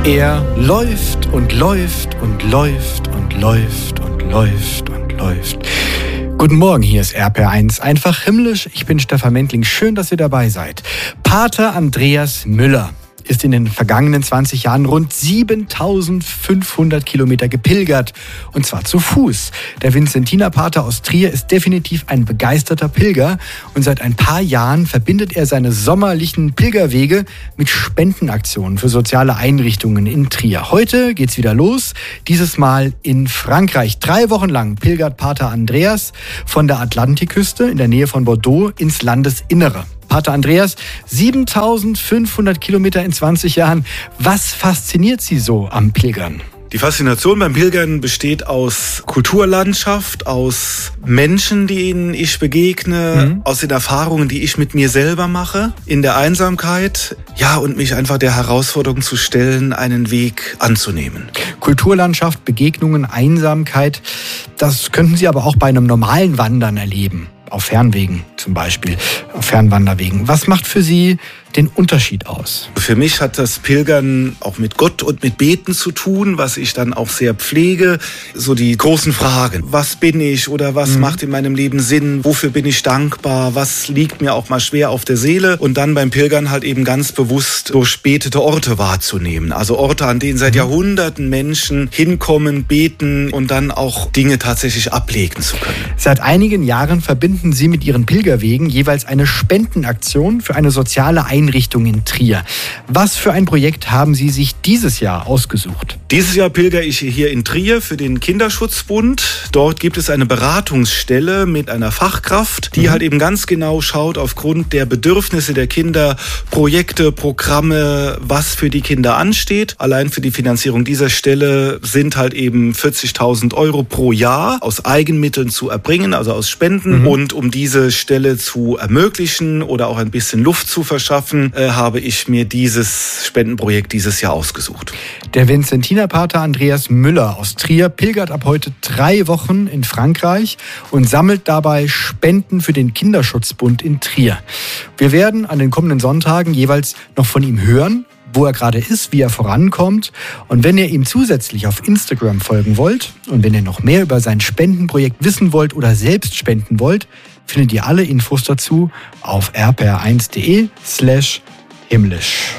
Er läuft und läuft und läuft und läuft und läuft und läuft. Guten Morgen, hier ist RPR1, einfach himmlisch. Ich bin Stefan Mentling, schön, dass ihr dabei seid. Pater Andreas Müller ist in den vergangenen 20 Jahren rund 7.500 Kilometer gepilgert, und zwar zu Fuß. Der Vinzentinerpater aus Trier ist definitiv ein begeisterter Pilger, und seit ein paar Jahren verbindet er seine sommerlichen Pilgerwege mit Spendenaktionen für soziale Einrichtungen in Trier. Heute geht's wieder los, dieses Mal in Frankreich. 3 Wochen lang pilgert Pater Andreas von der Atlantikküste in der Nähe von Bordeaux ins Landesinnere. Pater Andreas, 7.500 Kilometer in 20 Jahren. Was fasziniert Sie so am Pilgern? Die Faszination beim Pilgern besteht aus Kulturlandschaft, aus Menschen, denen ich begegne, aus den Erfahrungen, die ich mit mir selber mache, in der Einsamkeit, ja, und mich einfach der Herausforderung zu stellen, einen Weg anzunehmen. Kulturlandschaft, Begegnungen, Einsamkeit, das könnten Sie aber auch bei einem normalen Wandern erleben. Auf Fernwegen zum Beispiel, auf Fernwanderwegen. Was macht für Sie den Unterschied aus? Für mich hat das Pilgern auch mit Gott und mit Beten zu tun, was ich dann auch sehr pflege. So die großen Fragen. Was bin ich oder was macht in meinem Leben Sinn? Wofür bin ich dankbar? Was liegt mir auch mal schwer auf der Seele? Und dann beim Pilgern halt eben ganz bewusst durchbetete Orte wahrzunehmen. Also Orte, an denen seit Jahrhunderten Menschen hinkommen, beten und dann auch Dinge tatsächlich ablegen zu können. Seit einigen Jahren verbinden Sie mit Ihren Pilgerwegen jeweils eine Spendenaktion für eine soziale Einrichtung in Trier. Was für ein Projekt haben Sie sich dieses Jahr ausgesucht? Dieses Jahr pilgere ich hier in Trier für den Kinderschutzbund. Dort gibt es eine Beratungsstelle mit einer Fachkraft, die halt eben ganz genau schaut aufgrund der Bedürfnisse der Kinder, Projekte, Programme, was für die Kinder ansteht. Allein für die Finanzierung dieser Stelle sind halt eben 40.000 Euro pro Jahr aus Eigenmitteln zu erbringen, also aus Spenden. Und um diese Stelle zu ermöglichen oder auch ein bisschen Luft zu verschaffen, habe ich mir dieses Spendenprojekt dieses Jahr ausgesucht. Der Vinzentinerpater Andreas Müller aus Trier pilgert ab heute 3 Wochen in Frankreich und sammelt dabei Spenden für den Kinderschutzbund in Trier. Wir werden an den kommenden Sonntagen jeweils noch von ihm hören, wo er gerade ist, wie er vorankommt. Und wenn ihr ihm zusätzlich auf Instagram folgen wollt und wenn ihr noch mehr über sein Spendenprojekt wissen wollt oder selbst spenden wollt, findet ihr alle Infos dazu auf rpr1.de/himmlisch.